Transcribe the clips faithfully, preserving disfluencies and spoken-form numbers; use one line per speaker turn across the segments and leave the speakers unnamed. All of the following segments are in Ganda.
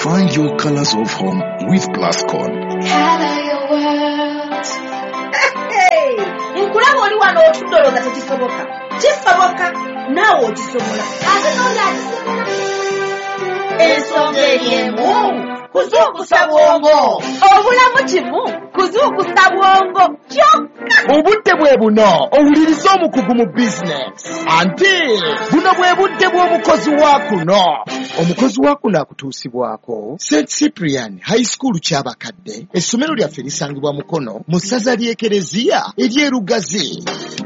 Find your colors of home with Plascon.
Color your world.
Hey, nkulaba oli wano otudologa tekisoboka. Kisoboka naawe okisobola.
Ate n'olyakisobola.
Ensonga erimu kuzuukusa bwongo. Obulamu kimu kuzuukusa bwongo kyokka.
Obudde bwe buno owuliriza omukugu mu bizinesi. Ante buno bwe budde bw'omukozi wa kuno. Omukozi wa kuno akutuusibwako Saint Cyprian High School ky'abakadde. Essomero lyaffe lisangibwa Mukono mu ssaza ly'Ekereziya ery'Erugazi.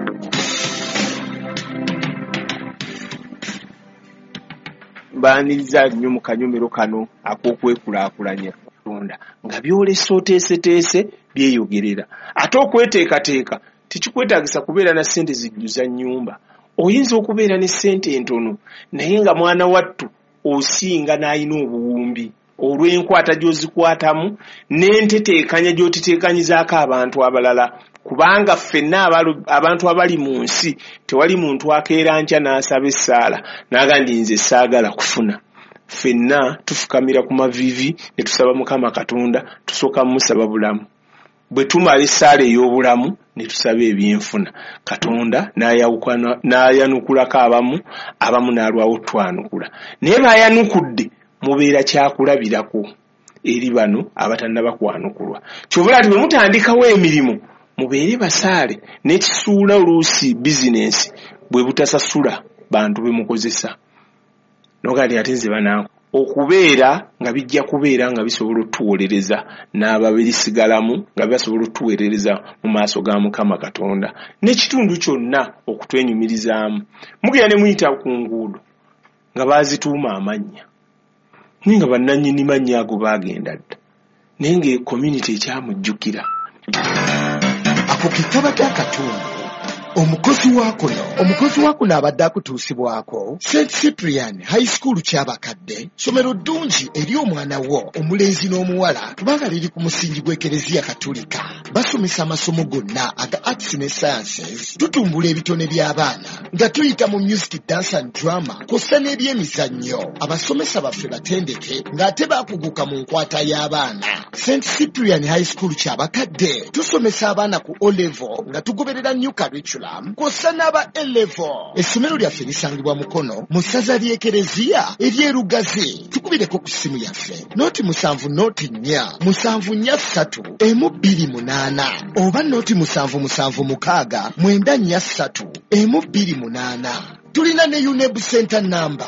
Baniriza nnyo mu kanyomero kano ak'okwekulaakulanya Katonda nga byolesa oteeseteese byeyogerera. Ate okweteekateeka tekikwetaagisa kubeera na ssente zijjuza nnyumba. Oyinza okubeera ne ssente entono naye nga mwana wattu osinga n'alina obuwumbi olw'enkwata gy'ozikwatamu n'enteteekanya gy'otiteekanyizaako abantu abalala. Kubanga ffenna abantu abali mu nsi tewali muntu akeera nkya n'asaba essaala n'agamba nze saagala kufuna. Ffenna tufukamira ku mavivi ne tusaba Mukama Katonda, tusooka musaba bulamu. Bwe tumala essaala ey'obulamu ne tusaba ebyenfuna, Katonda n'ayanukulako abamu, abamu n'alwawo twanukula. Naye baayanukudde mubeera kyakulabirako eri bano abatannaba kwanukulwa. Kyovula ati bwe mutandikawo emirimu mubeere basaale n'ekisuula oluusi bizinensi bwe butasasula bantu be mukozesa. Nogandi ate nze banangu okubeera nga bijja kubeera nga bisobola otuwolereza n'ababirisigalamu nga basobola otuweerereza mu maaso ga Mukama Katonda n'ekitundu kyonna okutwenyumirizaamu. Mugenda ne muyita ku nguudo nga baazituuma amannya naye nga bannannyini mannya ago baagenda dda naye nga community ekyamujjukira.
Ako ke kabadde akatundu omukozi wa kuno omukozi wa kuno abadde akutuusibwako Saint Cyprian High School ky'abakadde, ssomero ddungi eri omwana wo omulenzi n'omuwala kubanga liri ku musingi gw'Ekereziya Katolika. Basomesa amasomo gonna aga arts ne sciences, tutumbula ebitone by'abaana nga tuyita mu music, dance and drama kw'ossa n'ebyemizannyo. Abasomesa baffe batendeke ng'ate baakuguka mu nkwata y'abaana. Saint Cyprian High School ky'abakadde tusomesa abaana ku O level nga tugoberera new curriculum kw'ossa n'aba A level. Essomero lyaffe lisangibwa Mukono mu ssaza ly'Ekereziya ery'Erugazi. Tukubireko ku ssimu yaffe nooti musanvu nooti nnya musanvu nnya ssatu emu bbiri munaana oba nooti musanvu musanvu mukaaga mwenda nnya ssatu emu bbiri munaana. Tulina ne U N E B center number.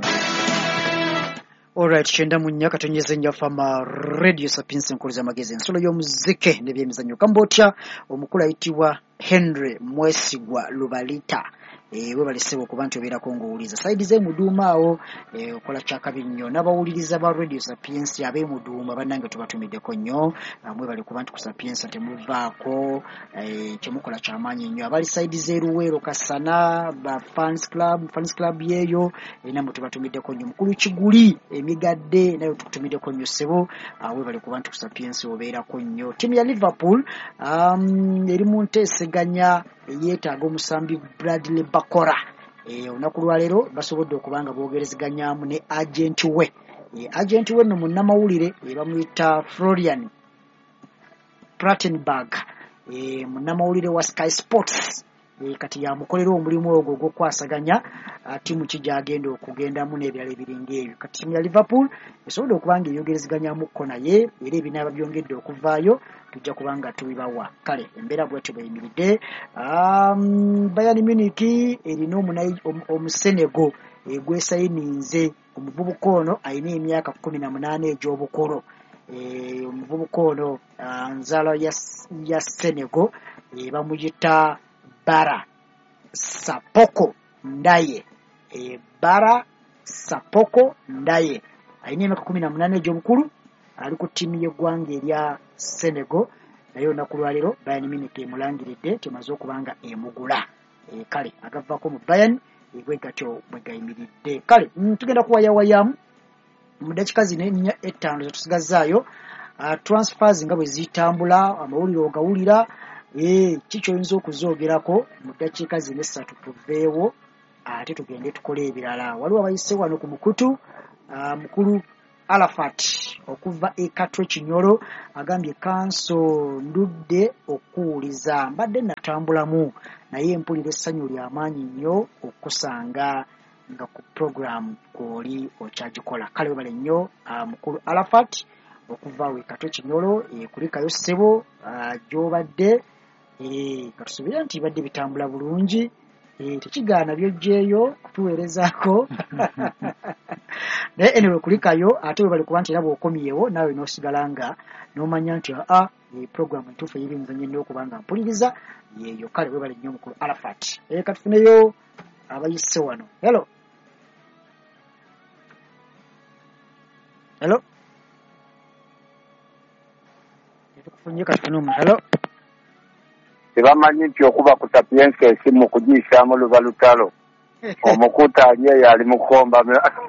Alright, chenda munya katonyeze nyafama Radio Sapiensi nkuluza magezi ensolo y'omuzike n'ebyemizannyo Kambotya omukulu ayitibwa Henry Mwesigwa Lubalita. Eh we balisebo ku bantu obeerako ng'owuliza side ze muduuma awo eh okola kyakabi nnyo n'abawuliriza ba Radio Sapiensi abe muduuma bannange tubatumiddeko nnyo mwe bali ku bantu ku Sapiensi temuvaako eh kyemukola kyamaanyi nnyo abali side ze Luweero Kasana ba fans club fans club yeyo eh namwe tubatumiddeko nnyo mukulu Kiguli emigadde nayo tukutumiddeko nnyo sebo awe bali ku bantu ku Sapiensi obeerako nnyo. Timu ya Liverpool um eri mu nteeseganya yeetaaga omusambi Bradley Bakora. Eh onaku lwalero basobodde okubanga boogerezganyamu ne agent we. Eh agent we no munnamawulire e bamuyita Florian Prattenberg. Eh munnamawulire wa Sky Sports. Eh kati ya mukolero omulimu ogwo gwokwasaganya timu kijagenda okugendamu n'ebyala ebiringa ebyo. Kati timu ya Liverpool esobodde okubanga eyogerezganyamu ko naye era ebinaaba byongedde okuvaayo tujja kubanga tubibawa. Kale embeera bwetyo bweyimiridde. Um, Bayern Munich erina omusenego egwesayininze omuvubuka ono ayina emyaka kumi na munaana egy'obukulu. E, omuvubuka ono uh, nzaala ya, ya Senegal e, bamuyita Bara Sapoko Ndaye. E, Bara Sapoko Ndaye ayina emyaka kumi na munaana egy'obukulu ali ku ttiimu y'eggwanga erya Senegal naye olunaku lwalero Bayern Munich emulangiridde temaze okubanga emugula. E, kale agavako mu Bayern ebwe gatyo bwe gayimiridde. Kale mm, tugenda kuwayawayamu mu dakika zino ennya ettaano zetusigazaayo uh, transfers nga bwe zitambula amawulire ogawulira eh kikyo oyinza okuzoogerako mu dakika zino essatu tuveewo ate tugende tukole ebirala. Waliwo abayise wano ku mukutu uh, mukulu Arafat okuva e Katwe Kinyolo agambye kanso ndudde okuwuliza mbadde natambulamu naye mpulira essanyu ly'amaanyi nnyo okusanga nga ku program kwoli okyagikola kale webale nnyo uh, mukulu Arafat okuva we Katwe Kinyolo e, kulikayo ssebo uh, gy'obadde e, katusuubira nti badde bitambula bulungi e, tekigaana byojjeeyo kutuweerezaako naye anyway kulikayo ate webale kuba nti era bw'okomyewo naawe n'osigala nga n'omanya nti aa e, program entuufu ey'ebinza nnyo nnyo okuba nga mpuliriza yeeyo kale webale nnyo mukulu Arafat e, katufuneyo abayise wano hello hello tukufunye katufune omu hello
tebamanyi nti okuba ku sapiensi esimu kugiyisaamu luba lutalo omukuta ali eyo ali mukomba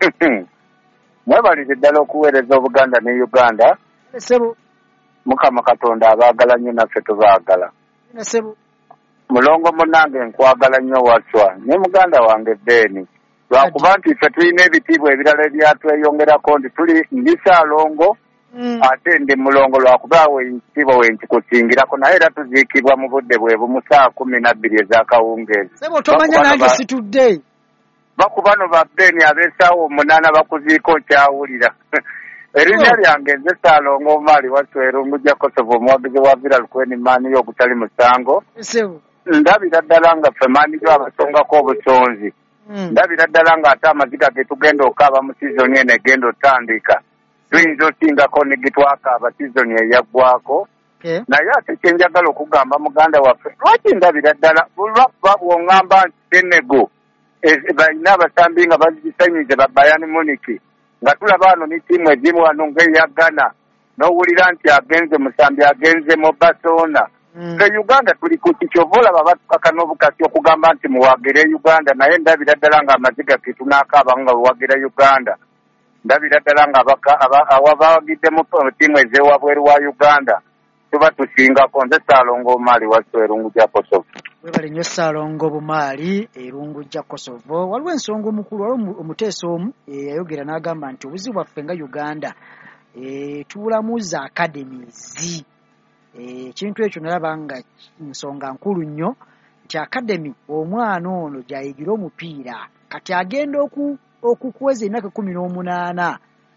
mwebalire ddala okuweereza Obuganda ne Uganda
sebo
Mukama Katonda abaagala nnyo naffe tubaagala
sebo
mulongo munange nkwagala nnyo waswa ne muganda wange Beni lwakuba nti ffe tulina ebitiibwa ebirala ebyatweyongerako nti tuli ndi Saalongo Mm. ate ndi mulongo lwakuba ekitiibwa wenkikusiingirako naye era tuziikibwa mu budde bwe bumu saa kumi na bbiri ez'akawungeezi
sebo tomanya nange situdde
bakubano ba Beni ab'essaawa omunaana bakuziika okyawulira erinnya lyange nze Saalongo Omali Waswerungu gya Kosovo omuwagizi wa Viral Queen maani y'ogutali musango
sebo
ndabira ddala nga ffe maani gyo abasongako obusonzi mm. ndabira ddala nga ate amaziga ge tugenda okaaba mu sizoni eno egenda otandika tuyinza osingako ne gitwakaaba sizoni eyaggwako okay. naye ate kyenjagala okugamba muganda waffe lwaki ndabira ddala lwakuba bw'oŋŋamba nti Senego balina abasambi nga bazisanyize ba Bayern Munich nga tulaba wano ne ttiimu ezimu wano ng'eya Ghana n'owulira nti agenze musambi agenze mu Barcelona mm. fe Uganda tuli ku kikyova olaba batukaka n'obukasi okugamba nti muwagire Uganda naye ndabira ddala nga amaziga ge tunaakaaba nga wewagira Uganda ndabira ddala nga awabawagiddemu ttiimu ez'ewabweru wa Uganda tuba tusingako nze Saalongo Omali Waswerungu gya Kosovo
webale nnyo Saalongo Bumaali erungu gya Kosovo waliwo ensonga omukulu waliwo omuteesa omu yayogera n'agamba nti obuzibu bwaffe nga Uganda e, tuulamu za academies ekintu ekyo nalaba nga nsonga nkulu nnyo nti academy omwana ono gy'ayigira omupiira kati agenda oku okukweza emyaka kumi n'omunaana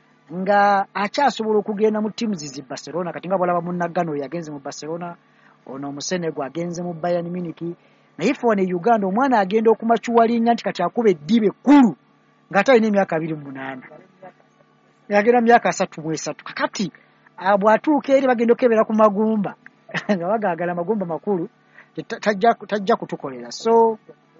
nga akyasobola okugenda mu ttiimu zizi Barcelona kati nga bwalaba munnagano oyo agenze mu Barcelona ono omusenego agenze mu Bayern Munich naye ffe wano e Uganda omwana agenda okumacuwalinnya nti kati akuba eddiba ekkulu ng'ate alina emyaka abiri mu munaana yagenda mu myaka asatu mu esatu kakati bw'atuuka eri bagenda okebera ku magumba nga bagaagala amagumba makulu tajja tajja kutukolera so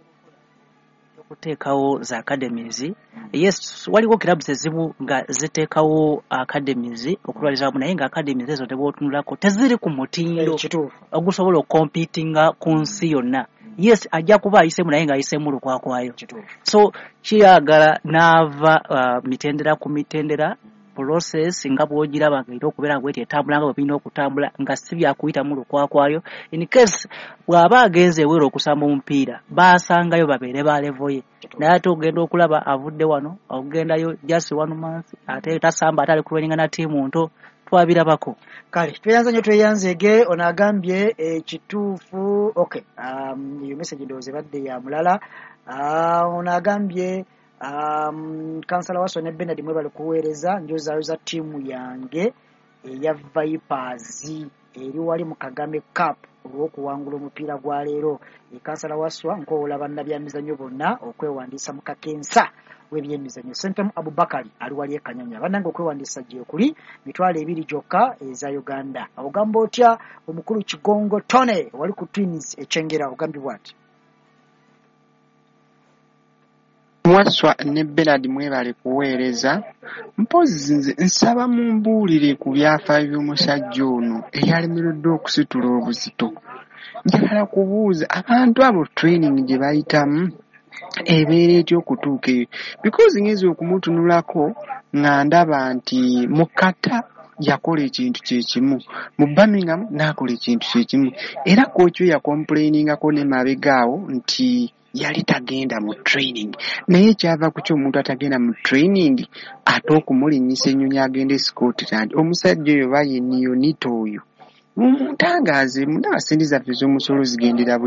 okuteekawo za academies yes waliwo clubs ezimu nga ziteekawo academies okulwaliza wamu naye nga academies ezo tebootunulako teziri ku mutindo ogusobola okompitinga ku nsi yonna yes ajja kuba ayisemu naye nga ayisemu lukwakwayo so kiyagala n'ava uh, mitendera ku mitendera process nga bw'ogiraba nga era okubeera bweti etambula nga bw'erina okutambula nga si byakuyita mu lukwakwayo in case bw'aba agenze ewera okusamba omupiira baasangayo babeere ba level ye naye ate ogenda okulaba avudde wano ogendayo just one month ate tasamba ate ali kulweninga na ttiimu nto twabirabako
kale tweyanza nnyo tweyanzege ono agambye ekituufu okay um, iyo message ndowooza ebadde ya mulala uh, ono agambye Um, kansala Waso ne Bernard mwebale kuweereza njozaayo za ttiimu yange eya Vipers eri wali mu Kagame Cup olw'okuwangula omupiira gwa leero kansala Waswa nkoola bannabyamizannyo bonna okwewandiisa mu kakensa w'ebyemizannyo Sentemu Abubakari ali wali e Kanyanya bannange okwewandiisa gye kuli mitwalo ebiri gyokka eza Uganda ogamba otya omukulu Kigongo Tone wali ku Twins ekyengera ogambye bw'ati
Mwaswa ne Bernard mwebale kuweereza mpozi nze nsaba mumbuulire ku byafaayo by'omusajja ono eyalemereddwa okusitula obuzito njagala kubuuza abantu abo training gye bayitamu ebeera etya okutuuka eyo because ngezi okumutunulako nga ndaba nti mukata yakola ekintu kyekimu mu Birmingham n'akola ekintu kyekimu era kookyo yakomplainingako ne mabegaawo nti
yali tagenda mu training naye kyava ku kyo omuntu atagenda mu training ate okumulinnyisa ennyonyi agenda e Scotland omusajja oyo bayiniyonita oyo mumutangaze mundaba sente zaffe z'omusolo zigendera